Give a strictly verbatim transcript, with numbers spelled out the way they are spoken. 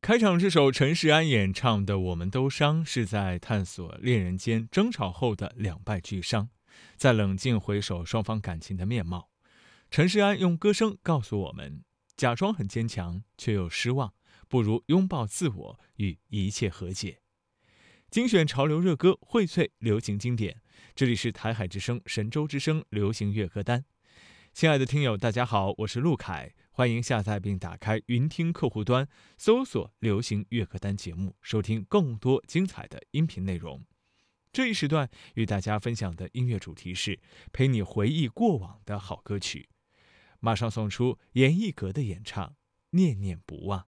开场这首陈势安演唱的《我们都伤》，是在探索恋人间争吵后的两败俱伤，在冷静回首双方感情的面貌。陈势安用歌声告诉我们，假装很坚强却又失望，不如拥抱自我，与一切和解。精选潮流热歌，荟萃流行经典，这里是台海之声、神州之声流行乐歌单。亲爱的听友，大家好，我是陆凯，欢迎下载并打开云听客户端，搜索流行乐歌单节目，收听更多精彩的音频内容。这一时段与大家分享的音乐主题是陪你回忆过往的好歌曲。马上送出严艺格的演唱《念念不忘》。